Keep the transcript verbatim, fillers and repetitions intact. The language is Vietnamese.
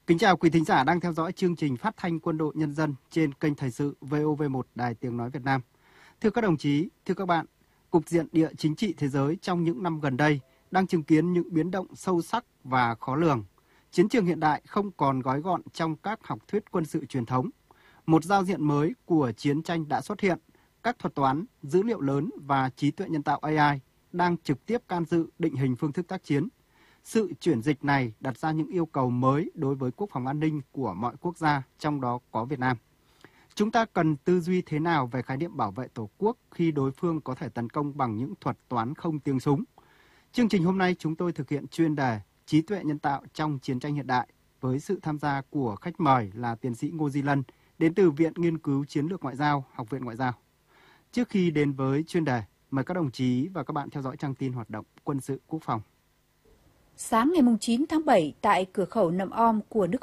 Kính chào quý thính giả đang theo dõi chương trình phát thanh Quân đội Nhân dân trên kênh Thời sự vê o vê một Đài Tiếng Nói Việt Nam. Thưa các đồng chí, thưa các bạn, cục diện địa chính trị thế giới trong những năm gần đây đang chứng kiến những biến động sâu sắc và khó lường. Chiến trường hiện đại không còn gói gọn trong các học thuyết quân sự truyền thống. Một giao diện mới của chiến tranh đã xuất hiện. Các thuật toán, dữ liệu lớn và trí tuệ nhân tạo a i đang trực tiếp can dự định hình phương thức tác chiến. Sự chuyển dịch này đặt ra những yêu cầu mới đối với quốc phòng an ninh của mọi quốc gia, trong đó có Việt Nam. Chúng ta cần tư duy thế nào về khái niệm bảo vệ Tổ quốc khi đối phương có thể tấn công bằng những thuật toán không tiếng súng? Chương trình hôm nay chúng tôi thực hiện chuyên đề trí tuệ nhân tạo trong chiến tranh hiện đại với sự tham gia của khách mời là tiến sĩ Ngô Di Lân đến từ Viện Nghiên cứu Chiến lược Ngoại giao, Học viện Ngoại giao. Trước khi đến với chuyên đề, mời các đồng chí và các bạn theo dõi trang tin hoạt động quân sự quốc phòng. Sáng ngày chín tháng bảy tại cửa khẩu Nậm Om của nước